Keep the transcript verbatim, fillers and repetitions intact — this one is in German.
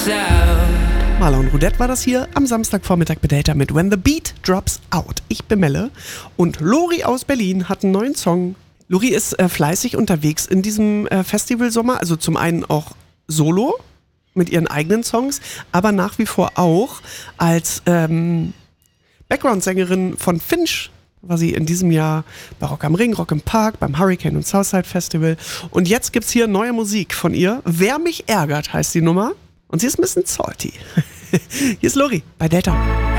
Marlon Roudette war das hier am Samstagvormittag bei Data mit When the Beat Drops Out. Ich bin Melle und Lori aus Berlin hat einen neuen Song. Lori ist äh, fleißig unterwegs in diesem äh, Festivalsommer, also zum einen auch solo mit ihren eigenen Songs, aber nach wie vor auch als ähm, Background-Sängerin von Finch war sie in diesem Jahr bei Rock am Ring, Rock im Park, beim Hurricane und Southside Festival. Und jetzt gibt's hier neue Musik von ihr. Wer mich ärgert, heißt die Nummer. Und sie ist ein bisschen salty. Hier ist Lori bei Data.